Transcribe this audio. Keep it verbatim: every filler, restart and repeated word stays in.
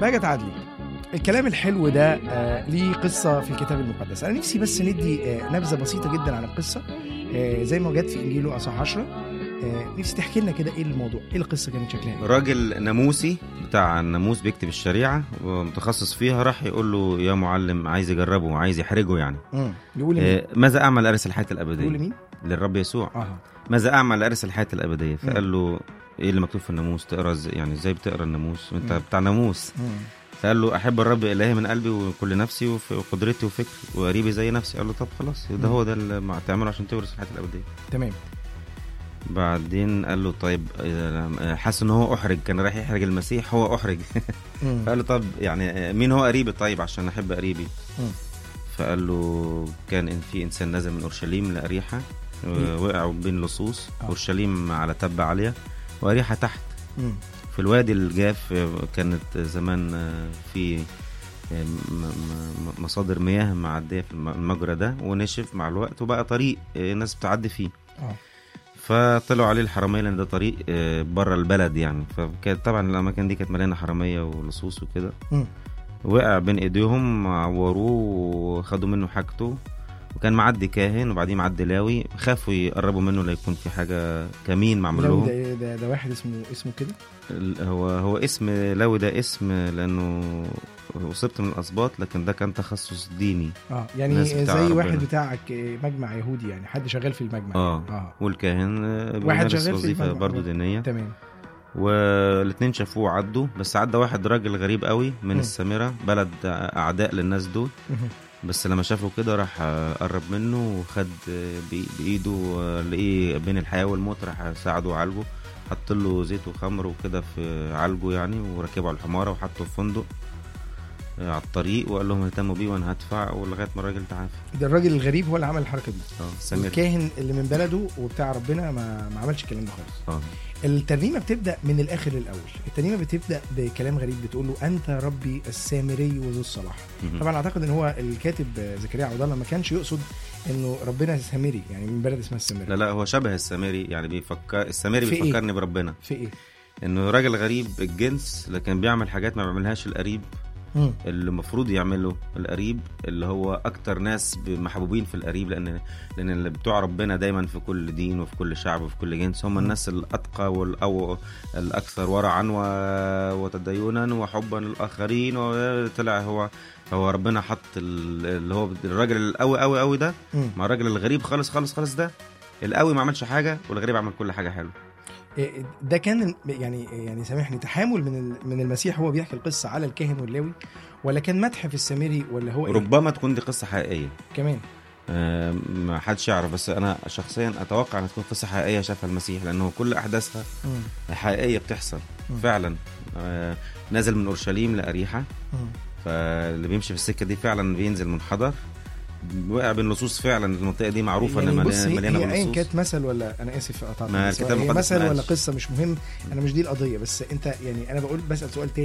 بهجت عدلي، الكلام الحلو ده آه ليه قصة في الكتاب المقدس. أنا نفسي بس ندي آه نبذة بسيطة جدا عن القصة آه زي ما جت في إنجيل لوقا أصحاح عشرة. آه نفسي تحكي لنا كده إيه الموضوع، إيه القصة كانت شكلها إيه؟ راجل ناموسي بتاع الناموس بيكتب الشريعة ومتخصص فيها، راح يقول له يا معلم، عايز يجربه، عايز يحرجه يعني. امم يقول آه ماذا أعمل لأرث الحياة الأبدية؟ يقول لمين؟ للرب يسوع. آه. ماذا أعمل لأرث الحياة الأبدية؟ فقال له إيه اللي مكتوب في الناموس؟ تقرأ إزاي يعني؟ إزاي بتقرأ الناموس وأنت بتاع ناموس؟ مم. فقال له أحب الرب إلهي من قلبي وكل نفسي وقدرتي وفكري وقريبي زي نفسي. قال له طب خلاص، ده هو ده اللي تعمله عشان تورث الحياة الأبدية. تمام. بعدين قال له طيب، حاسس ان هو احرج، كان رايح يحرج المسيح، هو احرج. فقال له طب يعني مين هو قريبي طيب عشان احب قريبي؟ فقال له كان إن في انسان نازل من اورشليم لاريحا، وقعوا بين لصوص، اورشليم على تبة عالية واريحا تحت. في الوادي الجاف كانت زمان في مصادر مياه معدية في المجرى ده، ونشف مع الوقت وبقى طريق الناس بتعدي فيه. فطلعوا عليه الحرامية لأن ده طريق بره البلد يعني، فكانت طبعا الأماكن دي كانت مليانة حرامية ولصوص وكده. وقع بين إيديهم، عوروه وخدوا منه حاجته، وكان معدي كاهن وبعدين معدي لاوي، خافوا يقربوا منه لا يكون في حاجة كمين معمول لهم. ده, ده, ده واحد اسمه اسمه كده. هو هو اسم لاوي ده اسم لأنه وصبت من الأسباط، لكن ده كان تخصص ديني. اه يعني زي ربنا. واحد بتاعك مجمع يهودي يعني، حد شغال في المجمع. اه, آه. والكاهن واحد شغال وظيفة برضو دينية. تمام. والاثنين شافوه عدوا، بس عدى واحد راجل غريب قوي من م. السامرة، بلد أعداء للناس دول. م. بس لما شافه كده راح قرب منه وخد بإيده، لقيه بين الحياة والموت، راح ساعده وعالجه، حط له زيت وخمر وكده في عالجه يعني، وركبه على الحمارة وحطه في فندق على الطريق، وقال لهم اهتموا بيه وانا هدفع، ولغايه ما الراجل تعافى. ده الراجل الغريب هو اللي عمل الحركه دي. اه الكاهن اللي من بلده وبتاع ربنا ما, ما عملش الكلام ده خالص. اه الترنيمه بتبدا من الاخر للاول. الترنيمه بتبدا بكلام غريب، بتقول له انت ربي السامري وذو الصلاح. طبعا اعتقد ان هو الكاتب زكريا عبد الله ما كانش يقصد انه ربنا سامري يعني من بلد اسمها السامري. لا لا، هو شبه السامري يعني، بيفكر السامري بيفكرني إيه؟ بربنا في ايه؟ انه راجل غريب الجنس، لكن بيعمل حاجات ما بيعملهاش القريب اللي المفروض يعمله القريب، اللي هو اكتر ناس محبوبين في القريب، لان لان اللي بتوع ربنا دايما في كل دين وفي كل شعب وفي كل جنس هم الناس الاتقى والاو الاكثر ورعا وتدينا وحبا للاخرين. وطلع هو هو ربنا حط اللي هو الراجل القوي قوي قوي ده مع الراجل الغريب خالص خالص خالص ده. القوي ما عملش حاجه والغريب عمل كل حاجه حلوه. ده كان يعني يعني سامحني تحامل من من المسيح، هو بيحكي القصه على الكاهن واللاوي، ولا كان مدح في السامري، ولا هو ربما إيه؟ تكون دي قصه حقيقيه كمان. آه ما حدش يعرف، بس انا شخصيا اتوقع ان تكون قصه حقيقيه شافها المسيح، لانه كل احداثها م. حقيقيه بتحصل م. فعلا. آه نازل من اورشليم لاريحا، فاللي بيمشي في السكه دي فعلا بينزل منحدر، وقع بين لصوص. فعلا المنطقه دي معروفه يعني ان مليانه مليانه بلصوص. هي كانت مثل ولا انا اسف قطعت، هي مثل ولا قصه مش مهم، انا مش دي القضيه، بس انت يعني انا بقول بسال سؤال تاني.